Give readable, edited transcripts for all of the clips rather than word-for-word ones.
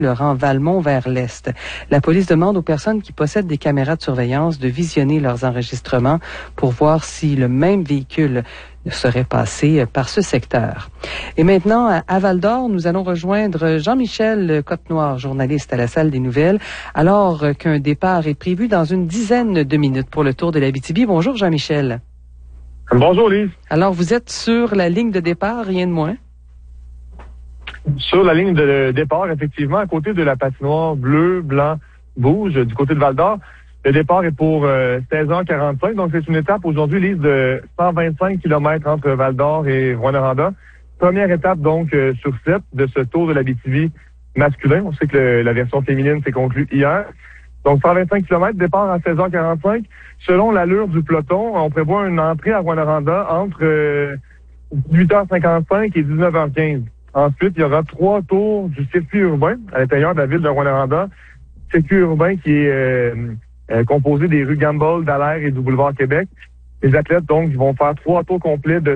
le rang Valmont vers l'est. La police demande aux personnes qui possèdent des caméras de surveillance de visionner leurs enregistrements pour voir si le même véhicule serait passé par ce secteur. Et maintenant, à Val-d'Or, nous allons rejoindre Jean-Michel Côte-Noire, journaliste à la Salle des Nouvelles, alors qu'un départ est prévu dans une dizaine de minutes pour le Tour de l'Abitibi. Bonjour Jean-Michel. Bonjour Lise. Alors, vous êtes sur la ligne de départ, rien de moins? Sur la ligne de départ, effectivement, à côté de la patinoire bleu, blanc, rouge, du côté de Val-d'Or. Le départ est pour 16h45, donc c'est une étape aujourd'hui, Lise, de 125 km entre Val-d'Or et Rouyn-Noranda. Première étape, donc, sur 7 de ce Tour de l'Abitibi masculin. On sait que la version féminine s'est conclue hier. Donc, 125 km, départ à 16h45. Selon l'allure du peloton, on prévoit une entrée à Rouyn-Noranda entre 8h55 et 19h15. Ensuite, il y aura 3 tours du circuit urbain à l'intérieur de la ville de Rouyn-Noranda. Circuit urbain qui est composé des rues Gamble, Dallaire et du boulevard Québec. Les athlètes, donc, vont faire 3 tours complets de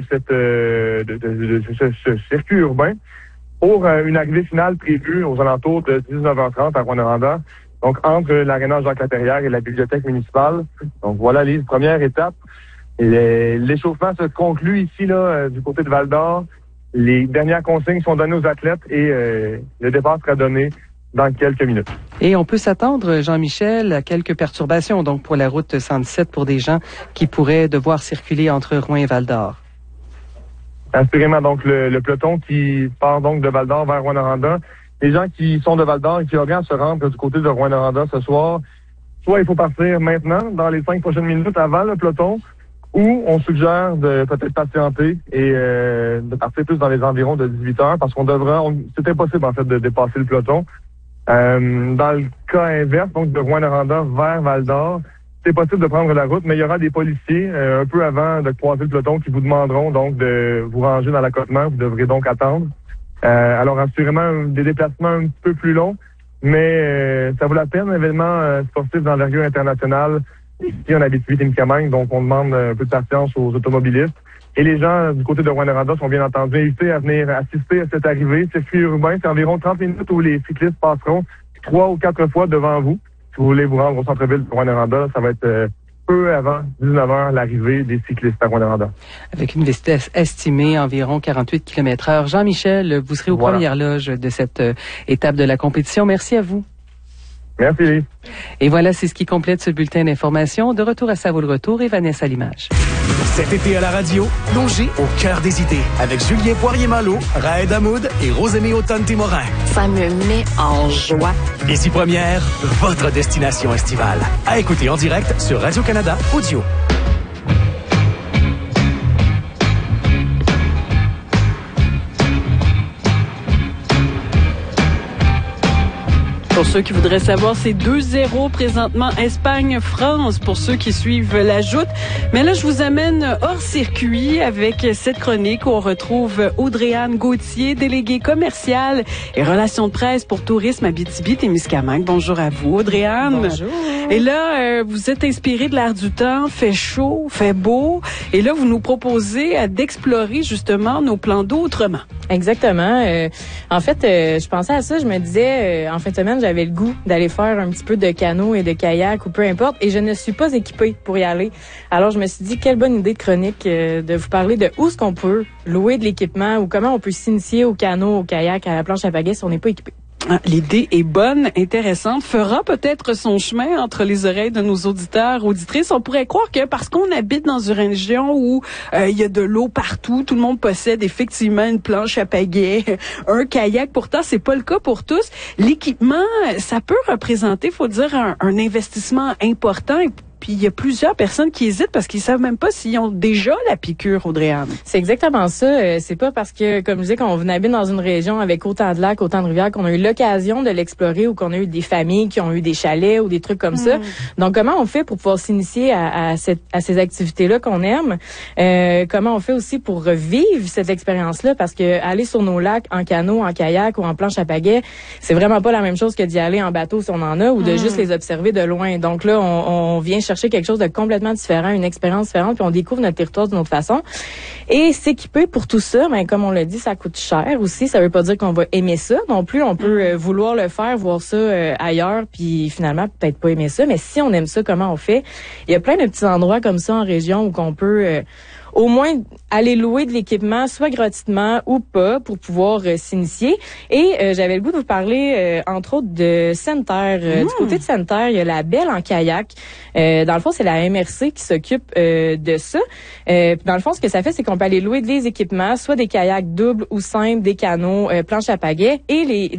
ce circuit urbain pour une arrivée finale prévue aux alentours de 19h30 à Rouyn-Noranda. Donc, entre l'aréna Jacques-Laperrière et la bibliothèque municipale. Donc, voilà, Lise, première étape. L'échauffement se conclut ici, là, du côté de Val-d'Or. Les dernières consignes sont données aux athlètes et le départ sera donné dans quelques minutes. Et on peut s'attendre, Jean-Michel, à quelques perturbations donc pour la route 117 pour des gens qui pourraient devoir circuler entre Rouyn et Val-d'Or. Assurément, donc le peloton qui part donc de Val-d'Or vers Rouyn-Noranda. Les gens qui sont de Val-d'Or et qui auraient à se rendre du côté de Rouyn-Noranda ce soir, soit il faut partir maintenant, dans les 5 prochaines minutes avant le peloton, ou on suggère de peut-être patienter et de partir plus dans les environs de 18 heures parce c'est impossible en fait de dépasser le peloton. Dans le cas inverse, donc de Rouyn-Noranda vers Val-d'Or, c'est possible de prendre la route, mais il y aura des policiers un peu avant de croiser le peloton qui vous demanderont donc de vous ranger dans l'accotement. Vous devrez donc attendre. Alors assurément des déplacements un peu plus longs, mais ça vaut la peine, un événement sportif d'envergure internationale ici en Abitibi-Témiscamingue, donc on demande un peu de patience aux automobilistes. Et les gens du côté de Rouyn-Noranda sont bien entendu invités à venir assister à cette arrivée. Circuit urbain, c'est environ 30 minutes où les cyclistes passeront 3 ou 4 fois devant vous. Si vous voulez vous rendre au centre-ville de Rouyn-Noranda, ça va être peu avant 19h l'arrivée des cyclistes à Rouyn-Noranda. Avec une vitesse estimée environ 48 km/h. Jean-Michel, vous serez aux premières loges de cette étape de la compétition. Merci à vous. Merci, Lise. Et voilà, c'est ce qui complète ce bulletin d'information. De retour à Ça vaut le retour et Vanessa à l'image. Cet été à la radio, plongez au cœur des idées avec Julien Poirier-Malo, Raed Hamoud et Rosémie Automne-Témorin. Ça me met en joie. Ici Première, votre destination estivale. À écouter en direct sur Radio-Canada Audio. Pour ceux qui voudraient savoir, c'est 2-0 présentement Espagne-France pour ceux qui suivent la joute. Mais là, je vous amène hors circuit avec cette chronique où on retrouve Audrey-Anne Gauthier, déléguée commerciale et relations de presse pour Tourisme Abitibi-Témiscamingue. Bonjour à vous, Audrey-Anne. Bonjour. Et là, vous êtes inspirée de l'air du temps, fait chaud, fait beau. Et là, vous nous proposez d'explorer justement nos plans d'eau autrement. Exactement. En fait, je pensais à ça, je me disais, en fin de semaine, j'avais le goût d'aller faire un petit peu de canot et de kayak ou peu importe, et je ne suis pas équipée pour y aller. Alors, je me suis dit, quelle bonne idée de chronique de vous parler de où est-ce qu'on peut louer de l'équipement ou comment on peut s'initier au canot, au kayak, à la planche à pagaie si on n'est pas équipé. L'idée est bonne, intéressante, fera peut-être son chemin entre les oreilles de nos auditeurs, auditrices. On pourrait croire que parce qu'on habite dans une région où il y a de l'eau partout, tout le monde possède effectivement une planche à pagaie, un kayak. Pourtant, c'est pas le cas pour tous. L'équipement, ça peut représenter, faut dire, un investissement important. Puis il y a plusieurs personnes qui hésitent parce qu'ils savent même pas s'ils ont déjà la piqûre, Audrey-Anne. C'est exactement ça. C'est pas parce que, comme je disais, qu'on habite dans une région avec autant de lacs, autant de rivières, qu'on a eu l'occasion de l'explorer ou qu'on a eu des familles qui ont eu des chalets ou des trucs comme ça. Donc, comment on fait pour pouvoir s'initier à ces activités-là qu'on aime? Comment on fait aussi pour revivre cette expérience-là? Parce que aller sur nos lacs en canot, en kayak ou en planche à pagaie, c'est vraiment pas la même chose que d'y aller en bateau si on en a ou de juste les observer de loin. Donc là, on vient chercher chercher quelque chose de complètement différent, une expérience différente, puis on découvre notre territoire d'une autre façon. Et s'équiper pour tout ça, ben comme on l'a dit, ça coûte cher aussi. Ça veut pas dire qu'on va aimer ça non plus. On peut vouloir le faire, voir ça ailleurs, puis finalement peut-être pas aimer ça. Mais si on aime ça, comment on fait? Il y a plein de petits endroits comme ça en région où qu'on peut au moins aller louer de l'équipement, soit gratuitement ou pas, pour pouvoir s'initier. Et j'avais le goût de vous parler, entre autres, de Sainte-Terre. Du côté de Sainte-Terre, il y a la Belle en kayak. Dans le fond, c'est la MRC qui s'occupe de ça. Dans le fond, ce que ça fait, c'est qu'on peut aller louer des équipements, soit des kayaks doubles ou simples, des canots, planches à pagaie. Et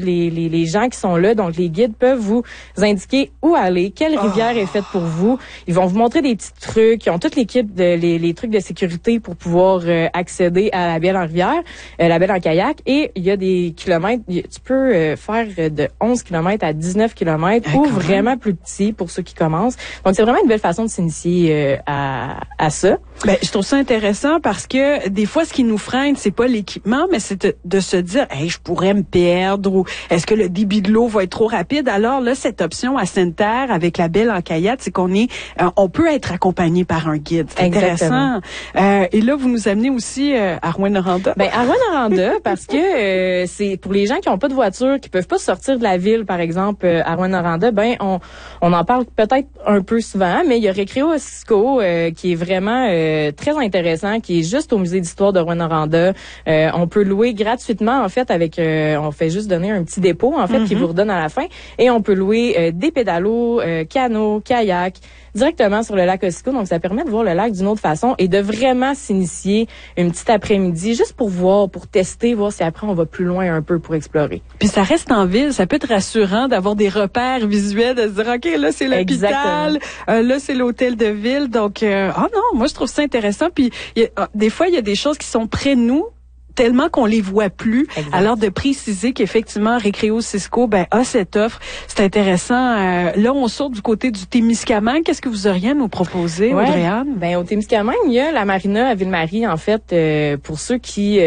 les gens qui sont là, donc les guides, peuvent vous indiquer où aller, quelle rivière est faite pour vous. Ils vont vous montrer des petits trucs. Ils ont toute l'équipe les trucs de sécurité pour pouvoir accéder à la Belle en rivière, la Belle en kayak. Et il y a des kilomètres, tu peux faire de 11 km à 19 km ou vraiment plus petit pour ceux qui commencent. Donc, c'est vraiment une belle façon de s'initier à ça. Ben, je trouve ça intéressant parce que des fois, ce qui nous freine, c'est pas l'équipement, mais c'est de se dire, hey, je pourrais me perdre, ou est-ce que le débit de l'eau va être trop rapide? Alors là, cette option à Sainte-Terre avec la Belle en kayak, c'est on peut être accompagné par un guide. C'est intéressant. Et là, vous nous amenez aussi à Rouyn-Noranda. Ben, à Rouyn-Noranda, parce que c'est pour les gens qui ont pas de voiture, qui peuvent pas sortir de la ville, par exemple, à Rouyn-Noranda, ben, on en parle peut-être un peu souvent, mais il y a Récréo Cisco, qui est vraiment très intéressant, qui est juste au musée d'histoire de Rouyn-Noranda. On peut louer gratuitement, en fait, avec, on fait juste donner un petit dépôt, en fait, qui vous redonne à la fin, et on peut louer des pédalos, canots, kayaks, directement sur le lac Ossisco. Donc, ça permet de voir le lac d'une autre façon et de vraiment s'initier une petite après-midi juste pour voir, pour tester, voir si après on va plus loin un peu pour explorer. Puis ça reste en ville, ça peut être rassurant d'avoir des repères visuels, de se dire, OK, là, c'est l'hôpital, là, c'est l'hôtel de ville. Donc, non, moi, je trouve ça intéressant. Puis, des fois, il y a des choses qui sont près de nous, tellement qu'on les voit plus. Exact. Alors de préciser qu'effectivement Récréo Cisco a cette offre, c'est intéressant. Là, on sort du côté du Témiscamingue. Qu'est-ce que vous auriez à nous proposer, Audrey-Anne? Ben au Témiscamingue, il y a la marina à Ville-Marie, en fait, pour ceux qui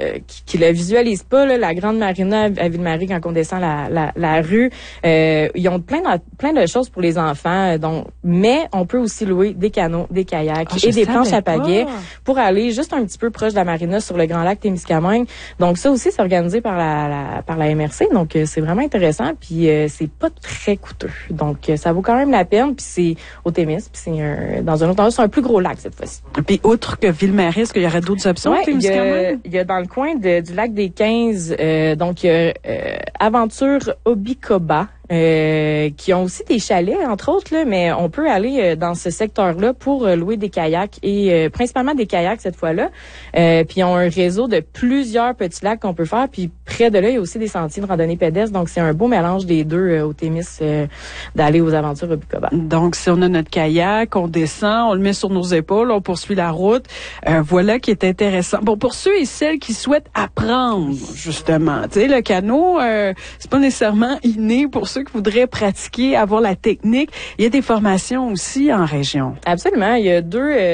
la visualisent pas, là, la grande marina à Ville-Marie quand on descend la rue. Ils ont plein de choses pour les enfants, donc, mais on peut aussi louer des canots, des kayaks et des planches à pagaie pour aller juste un petit peu proche de la marina sur le Grand Lac Témiscamingue. Donc ça aussi, c'est organisé par la MRC. Donc c'est vraiment intéressant. Puis c'est pas très coûteux. Donc ça vaut quand même la peine. Puis c'est au Témis. Puis c'est dans un autre endroit, c'est un plus gros lac cette fois-ci. Puis outre que Ville-Marie, est-ce qu'il y aurait d'autres options? Oui, il y a dans le coin du lac des 15. Donc il y a Aventure Obicoba. Qui ont aussi des chalets, entre autres, là, mais on peut aller dans ce secteur-là pour louer des kayaks et principalement des kayaks cette fois-là. Puis ils ont un réseau de plusieurs petits lacs qu'on peut faire. Puis près de là, il y a aussi des sentiers de randonnée pédestre. Donc c'est un beau mélange des deux au Témis d'aller aux aventures Obicoba. Donc si on a notre kayak, on descend, on le met sur nos épaules, on poursuit la route. Voilà qui est intéressant. Bon, pour ceux et celles qui souhaitent apprendre, justement, tu sais, le canot, c'est pas nécessairement inné pour ceux qui voudraient pratiquer, avoir la technique. Il y a des formations aussi en région. Absolument. Il y a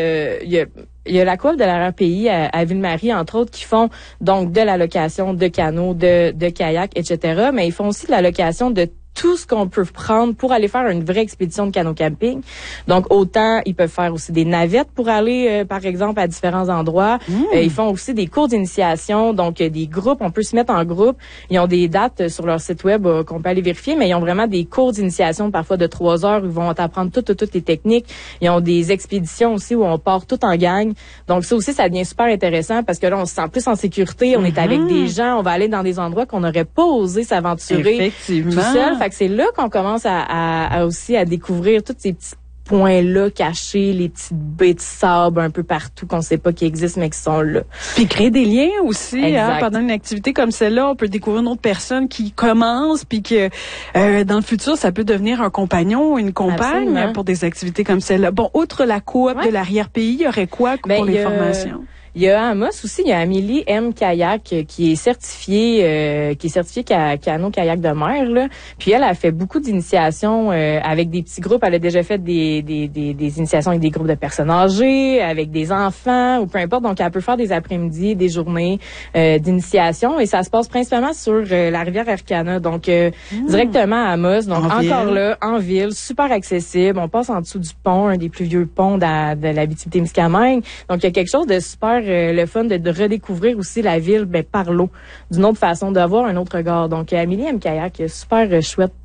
il y a la coop de la RPI à Ville-Marie, entre autres, qui font donc de la location de canots, de kayaks, etc. Mais ils font aussi de la location de tout ce qu'on peut prendre pour aller faire une vraie expédition de canot camping. Donc, autant, ils peuvent faire aussi des navettes pour aller, par exemple, à différents endroits. Ils font aussi des cours d'initiation, donc des groupes. On peut se mettre en groupe. Ils ont des dates sur leur site web qu'on peut aller vérifier, mais ils ont vraiment des cours d'initiation, parfois de 3 heures, où ils vont apprendre toutes les techniques. Ils ont des expéditions aussi où on part tout en gang. Donc, ça aussi, ça devient super intéressant parce que là, on se sent plus en sécurité. On est avec des gens. On va aller dans des endroits qu'on n'aurait pas osé s'aventurer tout seul. Fait que c'est là qu'on commence à aussi à découvrir tous ces petits points-là cachés, les petites baies de sable un peu partout qu'on sait pas qu'ils existent, mais qui sont là. Puis créer des liens aussi, pendant une activité comme celle-là, on peut découvrir une autre personne qui commence, puis que dans le futur, ça peut devenir un compagnon ou une compagne pour des activités comme celle-là. Bon, outre la coop de l'arrière-pays, il y aurait quoi pour les formations? Il Il y a à Amos aussi, il y a Amélie M. Kayak qui est certifiée canot-kayak de mer, là. Puis elle a fait beaucoup d'initiations avec des petits groupes. Elle a déjà fait des initiations avec des groupes de personnes âgées, avec des enfants ou peu importe. Donc, elle peut faire des après-midi, des journées d'initiation. Et ça se passe principalement sur la rivière Arcana. Donc, directement à Amos. Donc, encore là, en ville, super accessible. On passe en dessous du pont, un des plus vieux ponts de l'Abitibi-Témiscamingue. Donc, il y a quelque chose de super le fun de redécouvrir aussi la ville par l'eau, d'une autre façon, d'avoir un autre regard. Donc, Amélie M. Kayak, super chouette